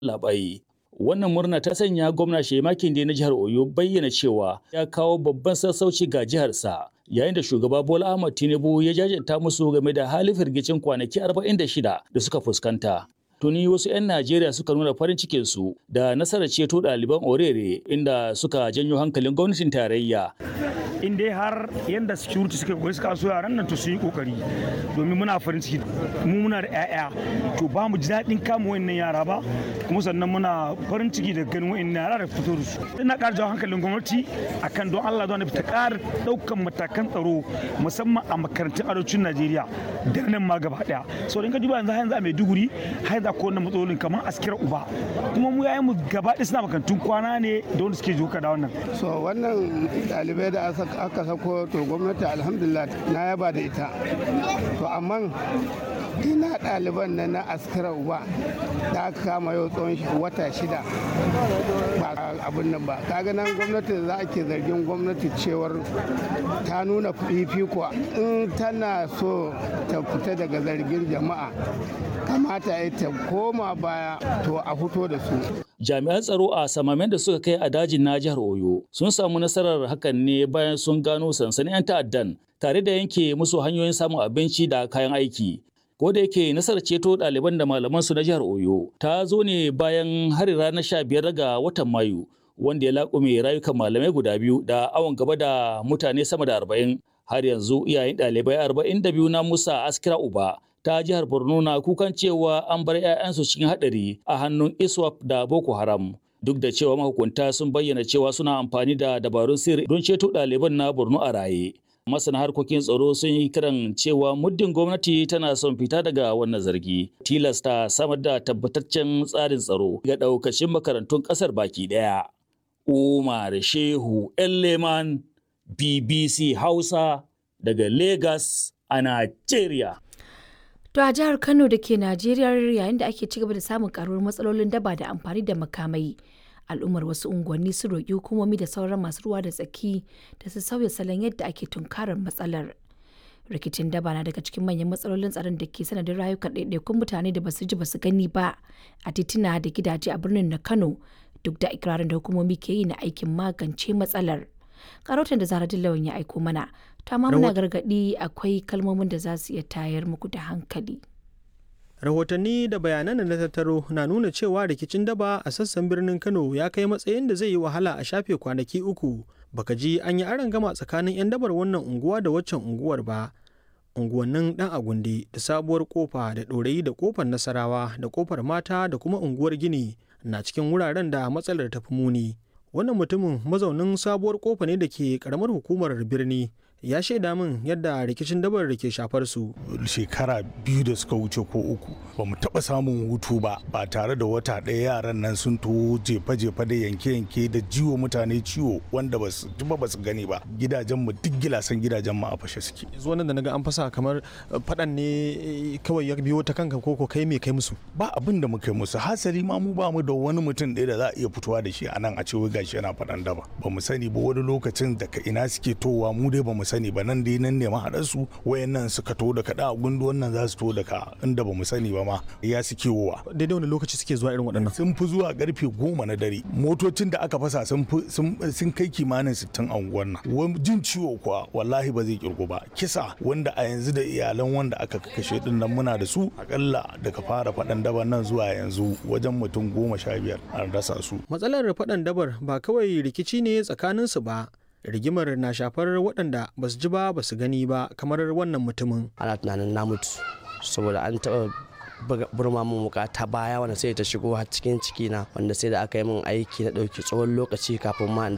labai. Wannan murna ta sanya gwamna Sheyi Makinde na jihar Oyo bayyana cewa ya kawo babban sassauci ga jiharsa yayin da shugaba Bola Ahmed Tinubu ya jajanta musu game da halin firgicin kwanaki 46 da suka fuskanta. Tuni wasu 'yan Najeriya suka nuna farin cikinsu da nasarar ceto ɗaliban Orere inda suka janyo hankalin gwamnatin tarayya. In dai har yadda security suka kokari suka so yaran nan to su yi kokari domin muna farin ciki mu muna da 'ya'ya to ba mu ji daɗin kama wayannan yara ba kuma sannan muna farin ciki da ganin wayannan yara da fito da su. Ina ƙara jawo hankalin gwamnati akan don Allah don ta ƙara ɗaukan matakan tsaro musamman a makarantun arewacin Najeriya da nan ma gaba ɗaya. So in ka duba yanzu a Maiduguri har yanzu akwai wannan matsalolin kamar askira uba kuma mu yayin mu gaba ɗaya suna makarantun kwana ne da wanda suke joka da wannan. So wannan ɗalibai da aka sako to gwamnati alhamdulillah na yaba da ita to amma ina ɗaliban na askara uba da aka kama yau tsawon wata 6 ba abin nan ba kaga nan gwamnati za a ke zargin gwamnati cewar ta nuna fifiko in tana so ta fita daga zargin jama'a kamata ta koma baya to a fito da su. Jami'an tsaro a samamen da suka kai a dajin na jihar Oyo sun samu nasarar hakan ne bayan sun gano sansanin 'yan ta'addan tare da yanke musu hanyoyin samun abinci da kayan aiki. Ko da yake nasarar ceto ɗaliban da malaman su na jihar Oyo ta zo ne bayan hari ranar 15 ga watan Mayu wanda ya laƙume rayukan malamai guda biyu da awon gaba da mutane sama da 40. Har yanzu iyayen ɗalibai 42 na Musa Askira Uba ta jihar Borno na kukan cewa an bar 'ya'yansu cikin haɗari a hannun ISWAP da Boko Haram. Duk da cewa mahukunta sun bayyana cewa suna amfani da dabarun sirri don ceto ɗaliban na Borno a raye. Masana harkokin tsaro sun yi kiran cewa muddin gwamnati tana son fita daga wannan zargi, tilasta samar da tabbataccen tsarin tsaro ga ɗaukacin makarantun ƙasar baki ɗaya. Umar Shehu Elleman, BBC Hausa daga Lagos a Najeriya. To a jihar Kano da ke Najeriya yayin da ake cigaba da samun karuwar matsalolin daba da amfani da makamai, al'ummar wasu unguwanni su roƙi hukumomi da sauran masu ruwa da tsaki da su sauya salon yadda ake tunkarar matsalar. Rikicin daba na daga cikin manyan matsalolin tsaron da ke sanadin rayukan ɗaiɗaikun mutane da basu ji basu gani ba a tituna da gidaje a birnin na Kano duk da ikirarin da hukumomi ke yi na aikin magance matsalar. Karotan da Zahra Dillawan ya aiko mana, ta ma muna gargaɗi akwai kalmomin da za su iya tayar muku da hankali. Rahotanni da bayanan da na tattaro na nuna cewa rikicin daba a sassan birnin Kano ya kai matsayin da zai yi wahala a shafe kwanaki 3 baka ji an yi arangama tsakanin 'yan dabar wannan unguwa da waccan unguwar ba. Unguwannin Dan Agundi da Sabuwar Kofa da Ɗorayi da Kofar Nasarawa da Kofar Mata da kuma unguwar Gini na cikin wuraren da matsalar ta fi muni. Wannan mutumin mazaunin Sabuwar Kofa ne da ke karamar hukumar birni ya shaida min yadda rikicin dabar da ke shafar su. Shekara 2 da suka wuce ko 3 ba mu taɓa samun hutu ba tare da wata ɗaya yaran nan sun to jefa-jefa da yanke-yanke da jiwo mutane ciwo wanda ba su gani ba. Gidajenmu duk gilasan gidajenmu a fashe suke. Zuwa nan da naga an fasa kamar faɗan ne kawai ya biyo ta kanka ko kai me kai musu? Ba abin da muka yi musu, hasali ma mu ba mu da wani mutum ɗaya da za a iya fitowa da shi a nan a ce wai gashi yana faɗan daba. Ba mu sani ba wani lokacin daga ina suke towa mu dai ba mu sani ba, nan dai nan ne mahaɗar su wayannan suka to da kaɗa a gundu wannan za su to da ka inda ba mu sani ba ma ya suke wowa. Daidai wani lokaci suke zuwa irin waɗannan? Sun fi zuwa karfe 10 na dare. Motocin da aka fasa sun kai kimanin 60 a unguwar nan. Jin ciwo kuwa wallahi ba zai kirgo ba. Kisa wanda a yanzu da iyalan wanda aka kashe din nan muna da su akalla daga fara faɗan dabar nan zuwa yanzu wajen mutum 15 an rasa su. Matsalar faɗan dabar ba kawai rikici ne tsakaninsu ba. Rigimar na shafar waɗanda ba su ji ba su gani ba kamar wannan mutumin. Ana tunanin na mutu saboda an taɓa burma min wuka ta baya wanda sai ta shigo har cikin ciki na, wanda sai da aka yi min aiki na ɗauki tsawon lokaci kafin ma in